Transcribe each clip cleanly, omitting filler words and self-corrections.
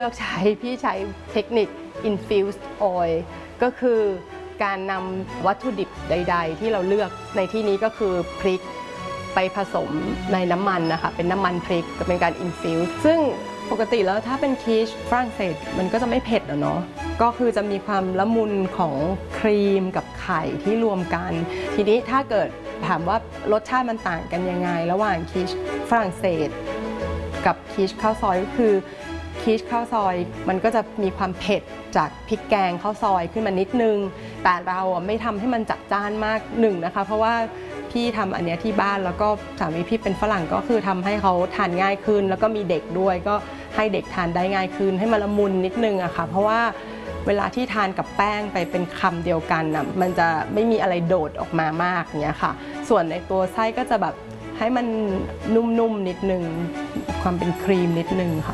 เลือกใช้พี่ใช้เทคนิค infused oil ก็คือการนำวัตถุดิบใดๆที่เราเลือกในที่นี้ก็คือพริกไปผสมในน้ำมันนะคะเป็นน้ำมันพริกก็เป็นการ infuse ซึ่งปกติแล้วถ้าเป็นคีชฝรั่งเศสมันก็จะไม่เผ็ดเนาะก็คือจะมีความละมุนของครีมกับไข่ที่รวมกันทีนี้ถ้าเกิดถามว่ารสชาติมันต่างกันยังไงระหว่างคีชฝรั่งเศสกับคีชข้าวซอยก็คือคีชข้าวซอยมันก็จะมีความเผ็ดจากพริกแกงข้าวซอยขึ้นมานิดนึงแต่เราไม่ทำให้มันจัดจ้านมากหนึ่งนะคะเพราะว่าพี่ทำอันนี้ที่บ้านแล้วก็สามีพี่เป็นฝรั่งก็คือทำให้เขาทานง่ายขึ้นแล้วก็มีเด็กด้วยก็ให้เด็กทานได้ง่ายขึ้นให้มันละมุนนิดนึงอะค่ะเพราะว่าเวลาที่ทานกับแป้งไปเป็นคำเดียวกันนะมันจะไม่มีอะไรโดดออกมามากเนี้ยค่ะส่วนในตัวไส้ก็จะแบบให้มันนุ่มๆนิดนึงความเป็นครีมนิดนึงค่ะ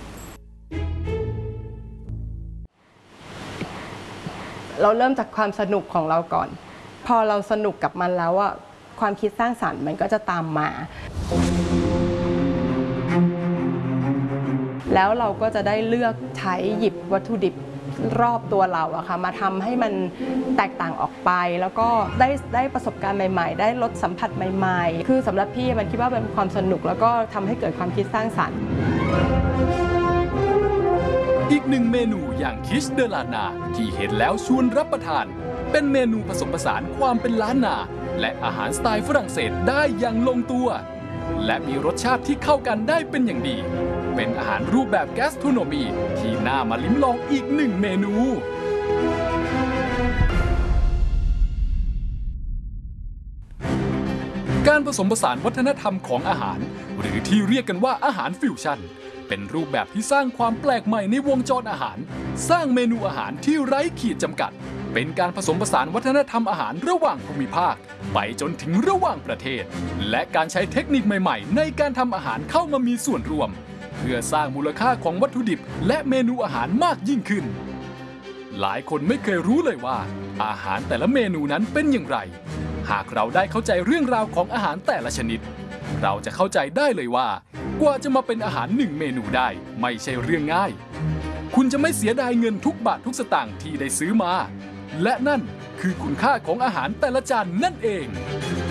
เราเริ่มจากความสนุกของเราก่อนพอเราสนุกกับมันแล้วอะความคิดสร้างสรรค์มันก็จะตามมาแล้วเราก็จะได้เลือกใช้หยิบวัตถุดิบรอบตัวเราอะค่ะมาทำให้มันแตกต่างออกไปแล้วก็ได้ประสบการณ์ใหม่ๆได้รสสัมผัสใหม่ๆคือสำหรับพี่มันคิดว่าเป็นความสนุกแล้วก็ทำให้เกิดความคิดสร้างสรรค์อีกหนึ่งเมนูอย่างคิชเดลานาที่เห็นแล้วชวนรับประทานเป็นเมนูผสมผสานความเป็นล้านนาและอาหารสไตล์ฝรั่งเศสได้อย่างลงตัวและมีรสชาติที่เข้ากันได้เป็นอย่างดีเป็นอาหารรูปแบบแกสโทรโนมีที่น่ามาลิ้มลองอีกหนึ่งเมนูการผสมผสานวัฒนธรรมของอาหารหรือที่เรียกกันว่าอาหารฟิวชั่นเป็นรูปแบบที่สร้างความแปลกใหม่ในวงจรอาหารสร้างเมนูอาหารที่ไร้ขีดจำกัดเป็นการผสมผสานวัฒนธรรมอาหารระหว่างภูมิภาคไปจนถึงระหว่างประเทศและการใช้เทคนิคใหม่ๆในการทำอาหารเข้ามามีส่วนร่วมเพื่อสร้างมูลค่าของวัตถุดิบและเมนูอาหารมากยิ่งขึ้นหลายคนไม่เคยรู้เลยว่าอาหารแต่ละเมนูนั้นเป็นอย่างไรหากเราได้เข้าใจเรื่องราวของอาหารแต่ละชนิดเราจะเข้าใจได้เลยว่ากว่าจะมาเป็นอาหารหนึ่งเมนูได้ไม่ใช่เรื่องง่ายคุณจะไม่เสียดายเงินทุกบาททุกสตางค์ที่ได้ซื้อมาและนั่นคือคุณค่าของอาหารแต่ละจานนั่นเอง